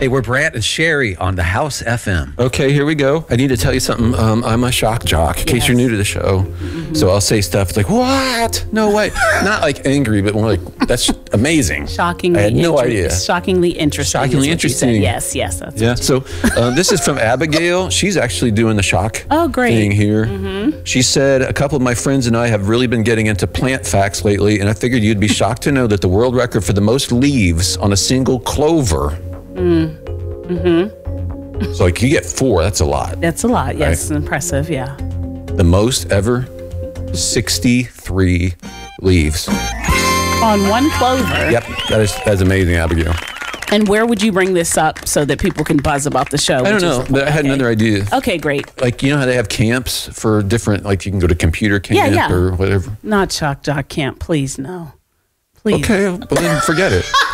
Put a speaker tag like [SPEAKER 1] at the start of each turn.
[SPEAKER 1] Hey, we're Brant and Sherry on the House FM.
[SPEAKER 2] Okay, here we go. I need to tell you something. I'm a shock jock, in case you're new to the show. So I'll say stuff like, what? No way. Not like angry, but more like, that's amazing.
[SPEAKER 3] Shockingly
[SPEAKER 2] I had no idea.
[SPEAKER 3] Shockingly interesting.
[SPEAKER 2] Shockingly interesting.
[SPEAKER 3] Yes, yes. That's
[SPEAKER 2] Yeah, so this is from Abigail. She's actually doing the shock thing here. She said, a couple of my friends and I have really been getting into plant facts lately, and I figured you'd be shocked to know that the world record for the most leaves on a single clover. So like you get 4, that's a lot.
[SPEAKER 3] That's a lot, yes. Right? Impressive, yeah.
[SPEAKER 2] The most ever, 63 leaves.
[SPEAKER 3] On one clover?
[SPEAKER 2] Yep, that's amazing, Abigail.
[SPEAKER 3] And where would you bring this up so that people can buzz about the show?
[SPEAKER 2] I don't know, but I had another idea.
[SPEAKER 3] Okay, great.
[SPEAKER 2] Like, you know how they have camps for different, like you can go to computer camp or whatever?
[SPEAKER 3] Not shock jock camp, please, no. Please.
[SPEAKER 2] Okay, well then forget it.